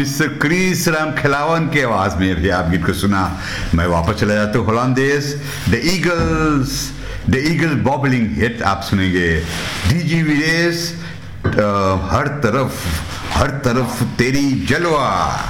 Mister क्रिस राम खिलावन की आवाज में भी आप गीत को सुना। मैं वापस चला जाता हूँ हॉलैंड देश। द ईगल्स बॉबलिंग हिट आप सुनेंगे। डीजी विदेश, हर तरफ तेरी जलवा।